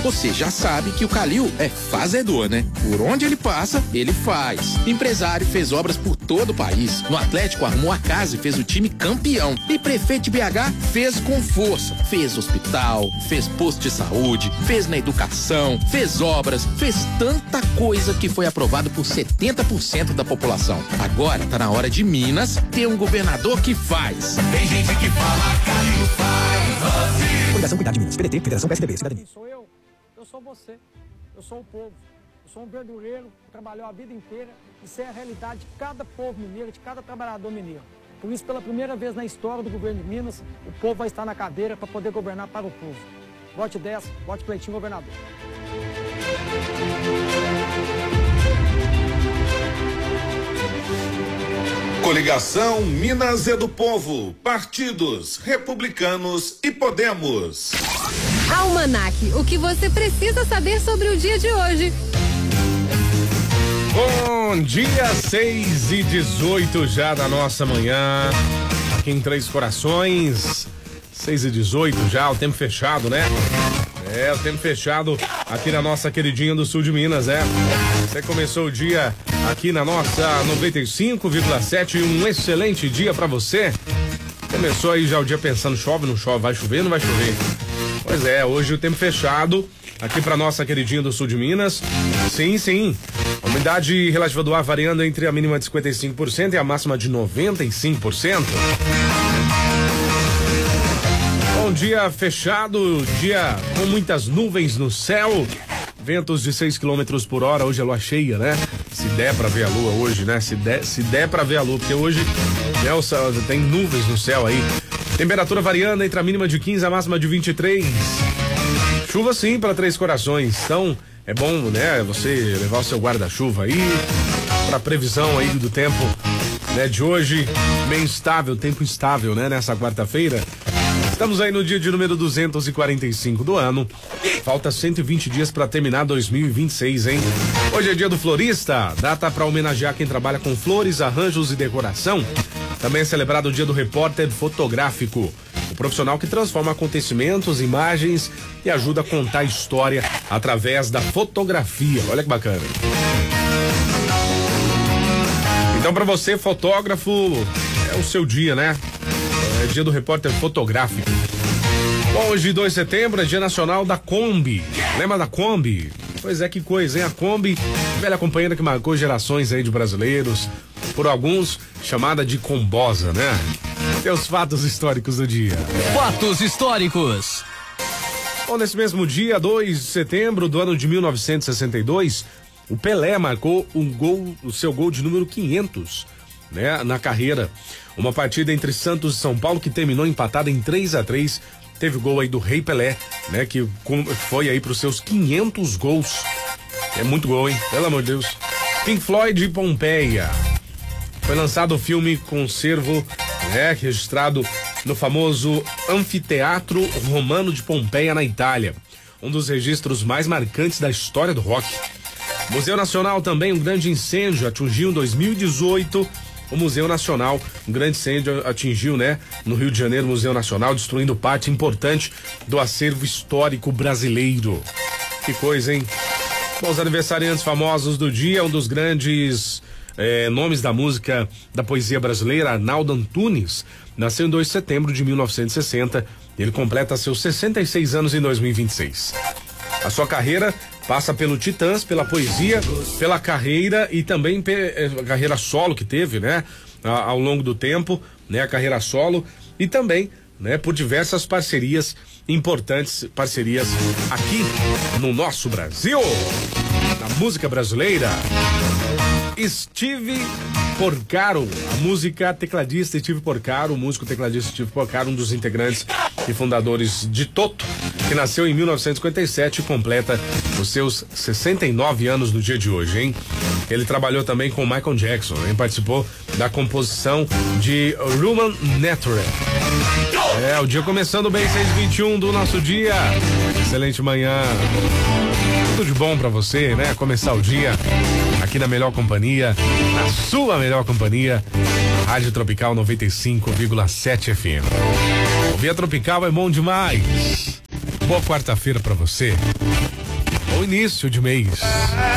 Você já sabe que o Calil é fazedor, né? Por onde ele passa, ele faz. Empresário fez obras por todo o país. No Atlético arrumou a casa e fez o time campeão. E prefeito de BH fez com força. Fez hospital, fez posto de saúde, fez na educação, fez obras, fez tanta coisa que foi aprovado por 70% da população. Agora tá na hora de Minas ter um governador que faz. Tem gente que fala, Calil faz. Coligação Cuidar de Minas, PDT, Federação PSDB, Cidadania. Sou eu sou você, eu sou o povo, eu sou um verdureiro que trabalhou a vida inteira. Isso é a realidade de cada povo mineiro, de cada trabalhador mineiro. Por isso, pela primeira vez na história do governo de Minas, o povo vai estar na cadeira para poder governar para o povo. Vote 10, vote Cleitinho governador. Coligação Minas é do Povo, partidos Republicanos e Podemos. Almanac, o que você precisa saber sobre o dia de hoje. Bom dia, 6h18 já da nossa manhã, aqui em Três Corações, 6h18 já, o tempo fechado, né? É, o tempo fechado aqui na nossa queridinha do sul de Minas, Você começou o dia aqui na nossa 95,7 e um excelente dia pra você. Começou aí já o dia pensando, chove, não chove, vai chover, não vai chover. Pois é, hoje o tempo fechado aqui pra nossa queridinha do sul de Minas. Sim. A umidade relativa do ar variando entre a mínima de 55% e a máxima de 95%. Bom dia fechado, dia com muitas nuvens no céu, ventos de 6 km por hora, hoje é lua cheia, né? Se der pra ver a lua hoje, né? Se der pra ver a lua, porque hoje tem nuvens no céu aí. Temperatura variando entre a mínima de 15 e a máxima de 23. Chuva sim para Três Corações, então é bom, né? Você levar o seu guarda-chuva aí, pra previsão aí do tempo, né? De hoje, bem instável, tempo instável, né? Nessa quarta-feira. Estamos aí no dia de número 245 do ano. Falta 120 dias para terminar 2026, hein? Hoje é dia do florista, data para homenagear quem trabalha com flores, arranjos e decoração. Também é celebrado o dia do repórter fotográfico, o profissional que transforma acontecimentos, imagens e ajuda a contar a história através da fotografia. Olha que bacana. Então, para você, fotógrafo, é o seu dia, né? É dia do repórter fotográfico. Bom, hoje, 2 de setembro, é dia nacional da Kombi. Lembra da Kombi? Pois é, que coisa, hein? A Kombi, velha companheira que marcou gerações aí de brasileiros, por alguns chamada de Combosa, né? Tem os fatos históricos do dia. Fatos históricos. Bom, nesse mesmo dia, 2 de setembro do ano de 1962, o Pelé marcou o seu gol de número 500, né, na carreira. Uma partida entre Santos e São Paulo que terminou empatada em 3-3. Teve o gol aí do Rei Pelé, né, que foi aí pros seus 500 gols. É muito gol, hein? Pelo amor de Deus. Pink Floyd e Pompeia. Foi lançado o filme Concervo, né, registrado no famoso Anfiteatro Romano de Pompeia, na Itália. Um dos registros mais marcantes da história do rock. Museu Nacional também, um grande incêndio atingiu em 2018 o Museu Nacional. Um grande incêndio atingiu, né, no Rio de Janeiro, o Museu Nacional, destruindo parte importante do acervo histórico brasileiro. Que coisa, hein? Bom, os aniversariantes famosos do dia, um dos grandes nomes da música, da poesia brasileira, Arnaldo Antunes, nasceu em 2 de setembro de 1960. Ele completa seus 66 anos em 2026. A sua carreira passa pelo Titãs, pela poesia, pela carreira e também a carreira solo que teve, né? Ao longo do tempo, né? A carreira solo e também, né? Por diversas parcerias, importantes parcerias aqui no nosso Brasil, na música brasileira. Steve Porcaro, a música tecladista Steve Porcaro, o músico tecladista Steve Porcaro, um dos integrantes e fundadores de Toto, que nasceu em 1957 e completa os seus 69 anos no dia de hoje, hein? Ele trabalhou também com Michael Jackson, hein? Participou da composição de Human Nature. O dia começando bem, 6h21 do nosso dia. Excelente manhã. Tudo de bom pra você, né? Começar o dia aqui na melhor companhia, na sua melhor companhia, Rádio Tropical 95,7 FM. Ouvir a Tropical é bom demais. Boa quarta-feira pra você. Bom início de mês.